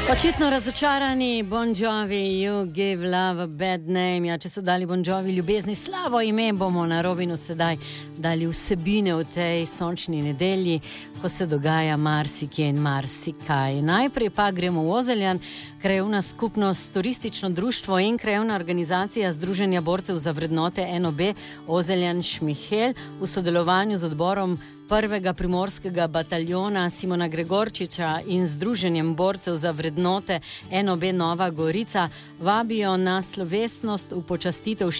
Očitno razočarani Bon Jovi, You Give Love a Bad Name. Ja, če so dali Bon Jovi ljubezni slavo ime, bomo na Robinu sedaj dali vsebine v tej sončni nedelji, ko se dogaja marsikje in marsikaj. Najprej pa gremo v Ozeljan, krajevna skupnost, turistično društvo in krajevna organizacija Združenja borcev za vrednote NOB Ozeljan Šmihel v sodelovanju z odborom prvega primorskega bataljona Simona Gregorčiča in Združenjem borcev za vrednote NOB Nova Gorica vabijo na slovesnost v počastitev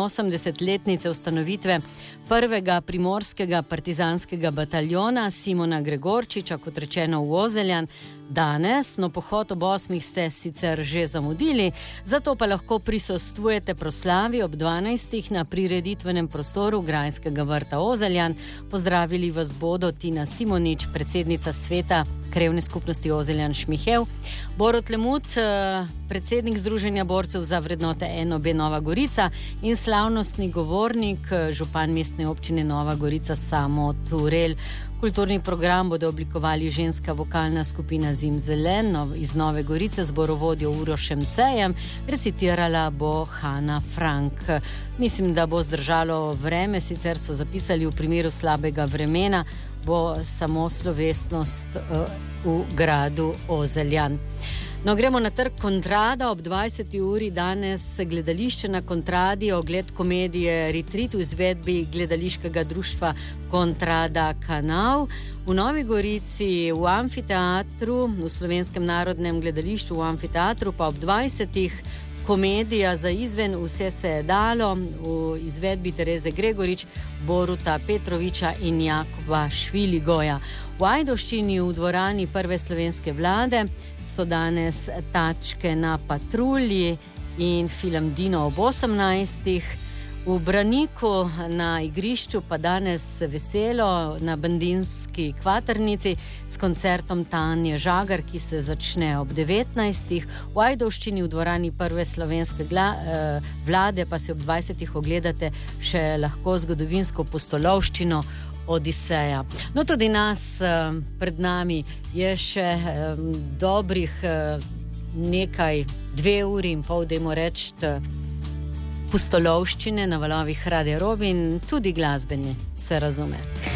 84-letnice ustanovitve prvega primorskega partizanskega bataljona Simona Gregorčiča, kot rečeno v Ozeljan. Danes, no pohod ob 8 ste sicer že zamudili, zato pa lahko prisostvujete proslavi ob 12 na prireditvenem prostoru Grajskega vrta Ozeljan. Pozdravili vas bodo Tina Simonič, predsednica sveta krajevne skupnosti Ozeljan Šmihel, Borut Lemut, predsednik Združenja borcev za vrednote NOB Nova Gorica in slavnostni govornik, župan mestne občine Nova Gorica Samo Turel. Kulturni program bodo oblikovali ženska vokalna skupina Zim Zelen iz Nove Gorice z borovodjo Urošem Cejem, recitirala bo Hanna Frank. Mislim, da bo zdržalo vreme, sicer so zapisali v primeru slabega vremena, bo samo slovesnost v gradu Ozeljan. No, gremo na trg Kontrada ob 20. uri danes gledališče na Kontradi, ogled komedije Retreat v izvedbi gledališkega društva Kontrada Kanal. V Novi Gorici v amfiteatru, v Slovenskem narodnem gledališču v amfiteatru pa ob 20. komedija za izven Vse se je dalo v izvedbi Tereze Gregorič, Boruta Petroviča in Jakoba Šviligoja. V Ajdovščini v dvorani Prve slovenske vlade so danes Tačke na patrulji in film Dino ob 18. V Braniku na igrišču pa danes veselo na Bandinski kvaternici s koncertom Tanje Žagar, ki se začne ob 19. V Ajdovščini v dvorani Prve slovenske vlade pa si ob 20. ogledate še lahko zgodovinsko pustolovščino Odiseja. No, tudi nas pred nami je še dobrih nekaj 2 uri in pol, dajmo reči, pustolovščine na valovih Radia Robin, tudi glasbeni, se razume.